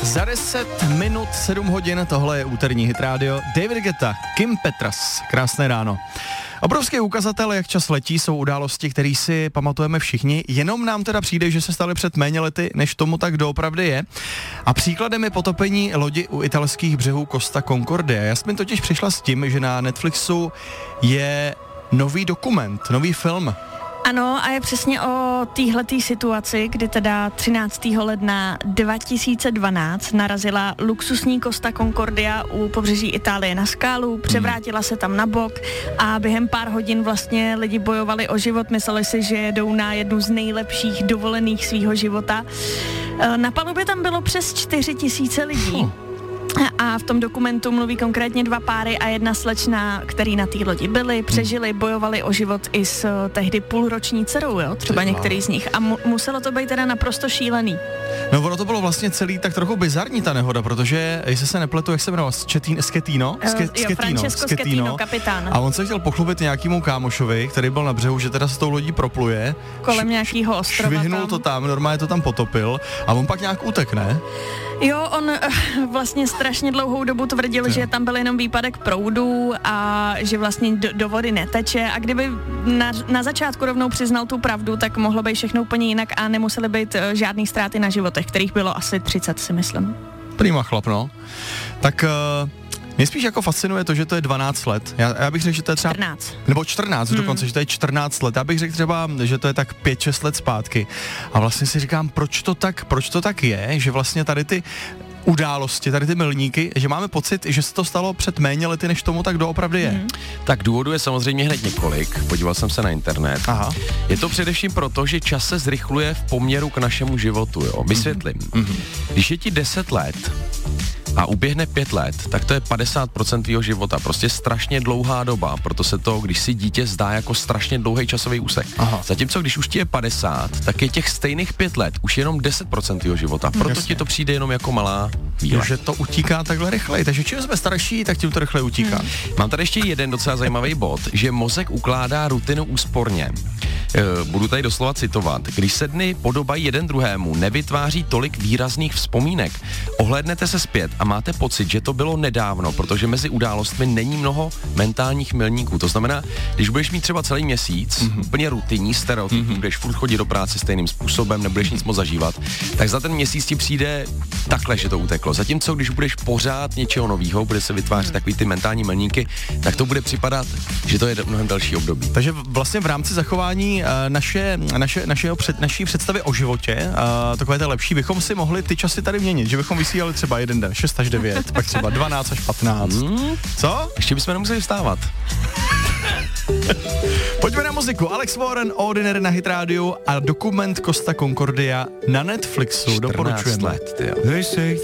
Za 10 minut 7 hodin, tohle je úterní Hit Radio. David Guetta, Kim Petras, krásné ráno. Obrovský ukazatel, jak čas letí, jsou události, které si pamatujeme všichni, jenom nám teda přijde, že se staly před méně lety, než tomu tak doopravdy je. A příkladem je potopení lodi u italských břehů Costa Concordia. Jasmin totiž přišla s tím, že na Netflixu je nový dokument, nový film. Ano, a je přesně o téhletý situaci, kdy teda 13. ledna 2012 narazila luxusní Costa Concordia u pobřeží Itálie na skálu, převrátila se tam na bok a během pár hodin vlastně lidi bojovali o život, mysleli si, že jedou na jednu z nejlepších dovolených svýho života. Na palubě tam bylo přes 4 000 lidí. A v tom dokumentu mluví konkrétně 2 páry a jedna slečna, který na té lodi byli, přežili, bojovali o život i s tehdy půlroční dcerou, jo, třeba některý z nich. A muselo to být teda naprosto šílený. No ono to bylo vlastně celý tak trochu bizarní ta nehoda, protože, jestli se nepletu, jak se jmenoval, Schettino, Francesco Schettino, kapitán. A on se chtěl pochlubit nějakému kámošovi, který byl na břehu, že teda s tou lodí propluje. Kolem nějakého ostrova. Švihnul to tam, normálně to tam potopil a on pak nějak utek, ne? Jo, on vlastně strašně dlouhou dobu tvrdil, že tam byl jenom výpadek proudu a že vlastně do vody neteče a kdyby na začátku rovnou přiznal tu pravdu, tak mohlo být všechno úplně jinak a nemusely být žádný ztráty na životech, kterých bylo asi 30, si myslím. Prima chlap, no. Tak mě spíš jako fascinuje to, že to je 12 let. Já bych řekl, že to je třeba 14. Nebo 14 dokonce, že to je 14 let. Já bych řekl třeba, že to je tak 5-6 let zpátky. A vlastně si říkám, proč to tak je, že vlastně tady ty události, tady ty milníky, že máme pocit, že se to stalo před méně lety, než tomu tak doopravdy je. Tak důvodů je samozřejmě hned několik, podíval jsem se na internet. Aha. Je to především proto, že čas se zrychluje v poměru k našemu životu, jo. Vysvětlím. Když je ti 10 let a uběhne 5 let, tak to je 50% tvýho života. Prostě strašně dlouhá doba, proto se to, když si dítě, zdá jako strašně dlouhý časový úsek. Aha. Zatímco když už ti je 50, tak je těch stejných 5 let už jenom 10% tvýho života. Proto ti to přijde jenom jako malá chvíle. Že to utíká takhle rychleji. Takže čím jsme starší, tak tím to rychleji utíká. Mám tady ještě jeden docela zajímavý bod, že mozek ukládá rutinu úsporně. Budu tady doslova citovat. Když se dny podobají jeden druhému, nevytváří tolik výrazných vzpomínek. Ohlédnete se zpět a máte pocit, že to bylo nedávno, protože mezi událostmi není mnoho mentálních milníků. To znamená, když budeš mít třeba celý měsíc, úplně rutinní stereotyp, budeš furt chodit do práce stejným způsobem, nebudeš nic moc zažívat, tak za ten měsíc ti přijde takhle, že to uteklo. Zatímco, když budeš pořád něčeho novýho, bude se vytvářet takový ty mentální milníky, tak to bude připadat, že to je mnohem další období. Takže vlastně v rámci zachování naší představy o životě, takové té lepší, bychom si mohli ty časy tady měnit, že bychom vysílali třeba jeden den 6 až 9, pak třeba 12 až 15. Co? Ještě bychom nemuseli vstávat. Pojďme na muziku. Alex Warren, Ordinary na Hit Radio a dokument Costa Concordia na Netflixu. Doporučujeme. 14 let, tyjo.